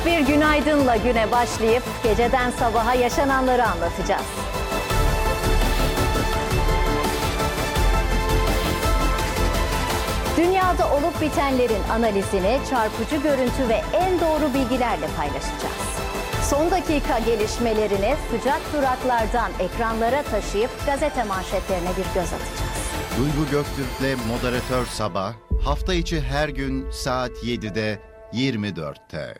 Bir günaydınla güne başlayıp geceden sabaha yaşananları anlatacağız. Dünyada olup bitenlerin analizini çarpıcı görüntü ve en doğru bilgilerle paylaşacağız. Son dakika gelişmelerini sıcak duraklardan ekranlara taşıyıp gazete manşetlerine bir göz atacağız. Duygu Göktürk'le Moderatör Sabah, hafta içi her gün saat 7'de 24'te.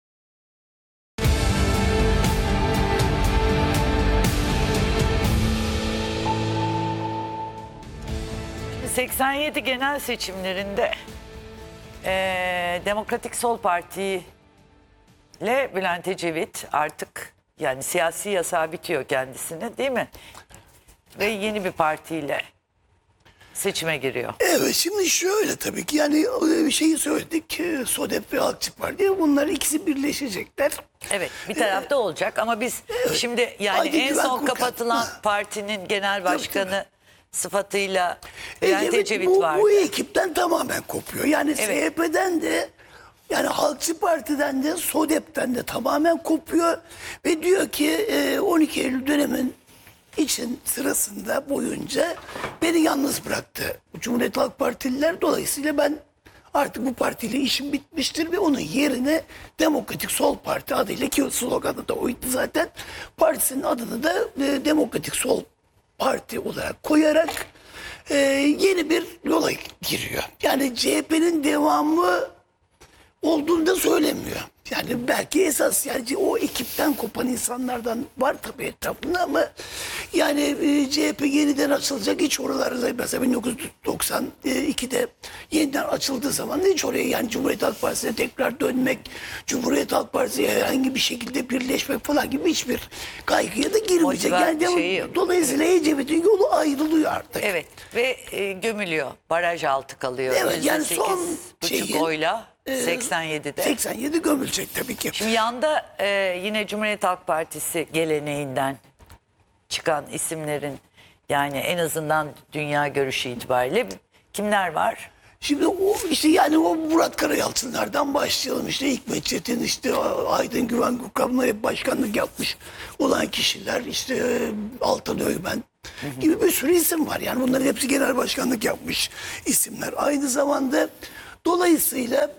Şimdi 87 genel seçimlerinde Demokratik Sol Parti ile Bülent Ecevit artık yani siyasi yasağı bitiyor kendisine, değil mi? Ve yeni bir partiyle seçime giriyor. Evet, şimdi şöyle tabii ki yani bir şeyi söyledik. SODEP ve Halkçı Parti, bunlar ikisi birleşecekler. Evet, bir tarafta olacak ama biz şimdi yani Haydi en Güven son Kurkan. kapatılan partinin genel başkanı sıfatıyla Bülent Evet, Ecevit vardı. bu ekipten tamamen kopuyor. Yani Evet. CHP'den de, yani Halkçı Parti'den de, SODEP'ten de tamamen kopuyor. Ve diyor ki 12 Eylül dönemin boyunca beni yalnız bıraktı Cumhuriyet Halk Partililer. Dolayısıyla ben artık bu partiyle işim bitmiştir ve onun yerine Demokratik Sol Parti adıyla, ki sloganı da oydu zaten, partisinin adını da Demokratik Sol Parti olarak koyarak yeni bir yola giriyor. Yani CHP'nin devamı olduğunu da söylemiyor. Yani belki esas yani o ekipten kopan insanlardan var tabii etrafında ama yani CHP yeniden açılacak, hiç oralarda mesela 1992'de yeniden açıldığı zaman hiç oraya, yani Cumhuriyet Halk Partisi'ne tekrar dönmek, Cumhuriyet Halk Partisi'ye herhangi bir şekilde birleşmek falan gibi hiçbir kaygıya da girmeyecek. Dolayısıyla Ecevit'in yolu ayrılıyor artık. Evet ve gömülüyor. Baraj altı kalıyor. Evet, yani son %8,5 oyla 87'de. 87 gömülecek tabii ki. Şimdi yanda yine Cumhuriyet Halk Partisi geleneğinden çıkan isimlerin, yani en azından dünya görüşü itibariyle kimler var? Şimdi o işte yani o Murat Karayalçınlardan başlayalım, işte Hikmet Çetin, işte Aydın Güven Gürkan'la hep başkanlık yapmış olan kişiler, işte Altan Öğmen gibi bir sürü isim var. Yani bunların hepsi genel başkanlık yapmış isimler. Aynı zamanda dolayısıyla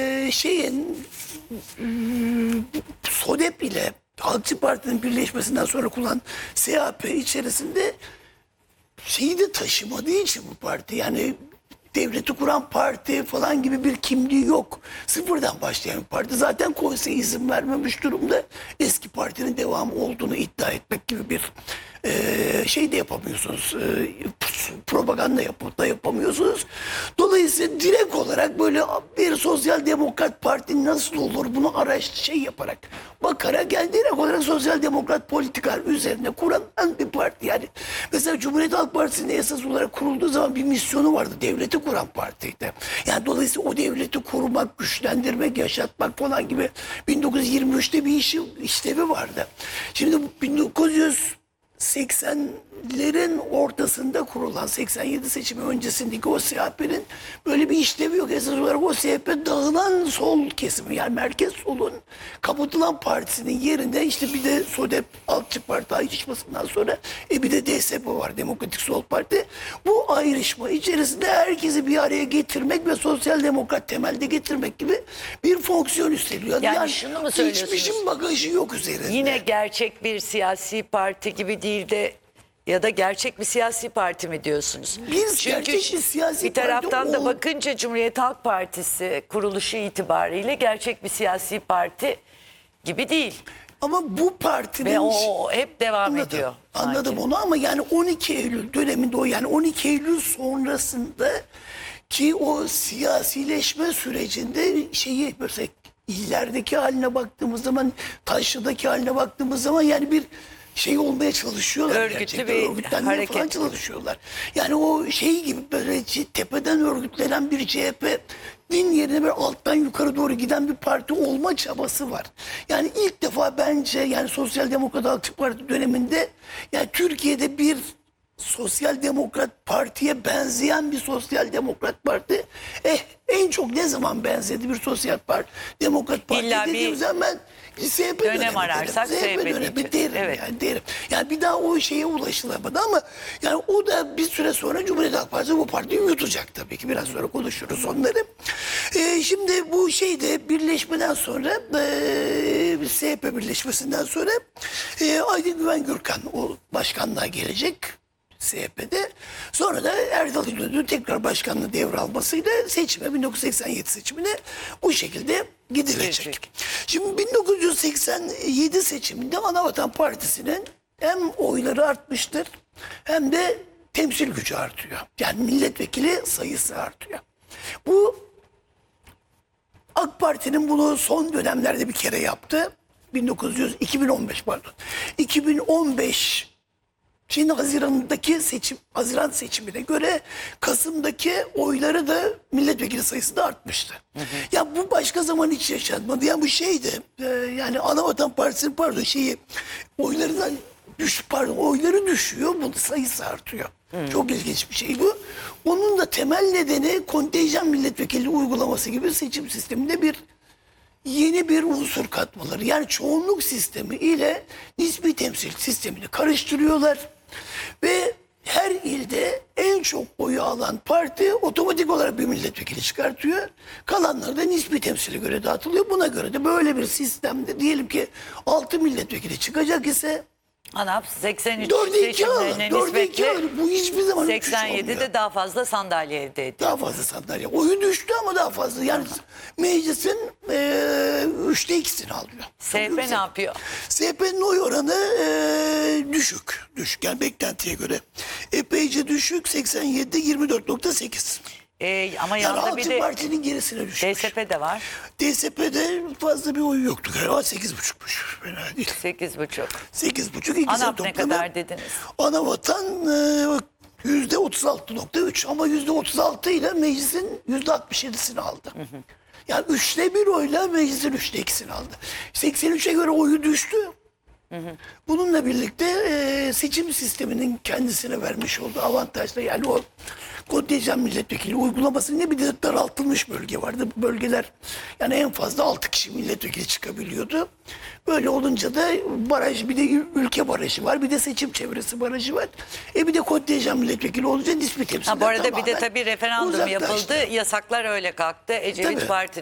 SODEP ile Halkçı Parti'nin birleşmesinden sonra kurulan CHP içerisinde şeyi de taşımadığı için bu parti, yani devleti kuran parti falan gibi bir kimliği yok. Sıfırdan başlayan bir parti. Zaten konsey izin vermemiş durumda. Eski partinin devamı olduğunu iddia etmek gibi bir şey de yapamıyorsunuz. Propaganda da yapamıyorsunuz. Dolayısıyla direkt olarak böyle bir sosyal demokrat parti nasıl olur, bunu yaparak, bakarak, yani direkt olarak sosyal demokrat politikalar üzerine kuran bir parti. Yani mesela Cumhuriyet Halk Partisi'nin esas olarak kurulduğu zaman bir misyonu vardı. Devleti kuran partiydi. Yani dolayısıyla o devleti korumak, güçlendirmek, yaşatmak falan gibi 1923'te bir işlevi vardı. Şimdi 1980'lerin ortasında kurulan, 87 seçimi öncesindeki o CHP'nin böyle bir işlevi yok. Esas olarak o CHP dağılan sol kesimi, yani merkez solun kapatılan partisinin yerinde işte bir de SODEP, Halkçı Parti ayrışmasından sonra bir de DSP var, Demokratik Sol Parti. Bu ayrışma içerisinde herkesi bir araya getirmek ve sosyal demokrat temelde getirmek gibi bir fonksiyon üstleniyor. Yani şunu mu söylüyorsunuz? Geçmişin bagajı yok üzerinde. Yine gerçek bir siyasi parti gibi değil de, ya da gerçek bir siyasi parti mi diyorsunuz? Gerçek bir siyasi bir taraftan parti da bakınca Cumhuriyet Halk Partisi kuruluşu itibariyle gerçek bir siyasi parti gibi değil. Ama bu partinin... Ve o hep devam ediyor. Anladım sanki. onu, ama yani 12 Eylül döneminde, o yani 12 Eylül sonrasında ki o siyasileşme sürecinde şeyi mesela illerdeki haline baktığımız zaman, Taşlı'daki haline baktığımız zaman yani bir şey olmaya çalışıyorlar. Örgütlü gerçekten. bir Örgütlenmeye hareket. falan çalışıyorlar. Yani o şey gibi böyle tepeden örgütlenen bir CHP'nin yerine böyle alttan yukarı doğru giden bir parti olma çabası var. Yani ilk defa bence, yani Sosyal Demokrat Halkçı Parti döneminde yani Türkiye'de bir Sosyal Demokrat Parti'ye benzeyen bir Sosyal Demokrat Parti. En çok ne zaman benzedi bir Demokrat Parti İlla bir dediğim zaman CHP dönem dönemi ararsak derim. CHP dönemi diyeceğiz. derim, Evet. yani derim. Yani bir daha o şeye ulaşılamadı ama yani o da bir süre sonra Cumhuriyet Halk Partisi bu partiyi yutacak tabii ki. Biraz sonra konuşuruz onları. Şimdi bu şeyde birleşmeden sonra CHP birleşmesinden sonra Aydın Güven Gürkan o başkanlığa gelecek. CHP'de. Sonra da Erdal İnönü tekrar başkanlığı devralmasıyla seçime 1987 seçimine bu şekilde gidilecek. Şimdi 1987 seçiminde Anavatan Partisi'nin hem oyları artmıştır hem de temsil gücü artıyor. Yani milletvekili sayısı artıyor. Bu AK Parti'nin bunu son dönemlerde bir kere yaptı. 2015 Şimdi Haziran seçimine göre Kasım'daki oyları da milletvekili sayısı da artmıştı. Ya bu başka zaman hiç yaşanmadı. Ya bu şeydi yani Anavatan Partisi'nin oyları düşüyor, bunun sayısı artıyor. Çok ilginç bir şey bu. Onun da temel nedeni kontenjan milletvekili uygulaması gibi seçim sisteminde yeni bir unsur katmaları. Yani çoğunluk sistemi ile nispi temsil sistemini karıştırıyorlar. Ve her ilde en çok oyu alan parti otomatik olarak bir milletvekili çıkartıyor. Kalanları da nispi temsile göre dağıtılıyor. Buna göre de böyle bir sistemde diyelim ki 6 milletvekili çıkacak ise ANAP 83 4'e 2 alır. seçimlerine 4'e 2 alır. nispetle Bu hiçbir zaman öyle bir şey olmuyor. 87'de daha fazla sandalye elde ediyor. Daha fazla sandalye. Oyu düştü ama daha fazla. Yani meclisin 3'te 2'sini alıyor. CHP ne yapıyor? CHP'nin oy oranı düşük. Düşük yani beklentiye göre. Epeyce düşük. 87'de 24.8. Ama Yani yanında bir altı de partinin gerisine düşmüş. DSP de var. DSP'de fazla bir oyu yoktu galiba. 8,5'muş. Fena değil. 8,5. 8,5. İkisi ANAP ne toplamı. kadar dediniz? Anavatan %36.3 ama %36 ile meclisin %67'sini aldı. Yani 3'te 1 oyla meclisin 3'te 2'sini aldı. 83'e göre oyu düştü. Bununla birlikte seçim sisteminin kendisine vermiş olduğu avantajla yani o kontenjan milletvekili uygulaması ne bir de daraltılmış bölge vardı. Bu bölgeler yani en fazla 6 kişi milletvekili çıkabiliyordu. Böyle olunca da baraj bir de ülke barajı var. Bir de seçim çevresi barajı var. Bir de kontenjan milletvekili olunca nispet temsilden Bu arada bir de tamamen tabii referandum uzaklaştı. yapıldı. Yasaklar öyle kalktı. Ecevit Tabii. Parti'nin